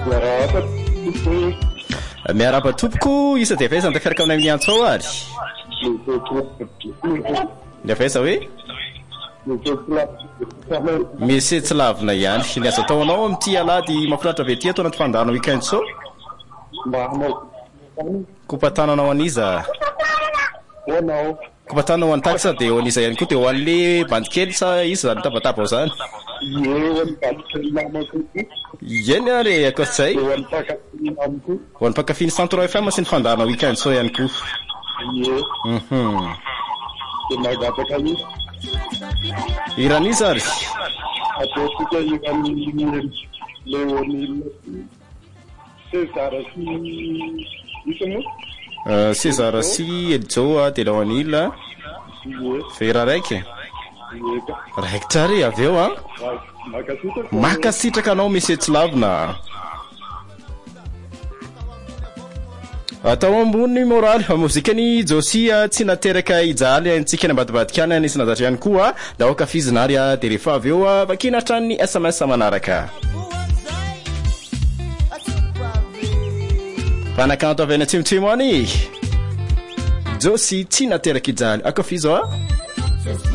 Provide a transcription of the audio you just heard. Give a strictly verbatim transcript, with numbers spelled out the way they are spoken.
miaraba tompoko isa dia vaizany tafiaraka aminay amin'ny antso ao ary dia vaiza hoe misy tsy lavina ihany ny azo ataonao amin'ity alady mafinaritra be ty atao anaty fandahanao weekend so kopatananao aniza kopatanao any taxa dia eo aniza ihany koa dia ho an'le bandikely sa izy zany tabataba ao zany eny ary akoatr'izay ho an'ny mpakafiny centre F M sy ny fandahanao weekend so ihany koa mhm iraniza ary César sy Eljo de Lawanila Fera raiky raiky tsara avy eo a makasitraka anao misy tsy lavina atao ambony moraly mozikany Josia tsy nateraka ijaly antsika ambadibadikana anisy nazatra ihany koa laoka fizinary dia rehefa avy eo vakina hatrany S M S manaraka panakanto avy any atsimotsimo any Josia tsy nateraka ijaly akafizo a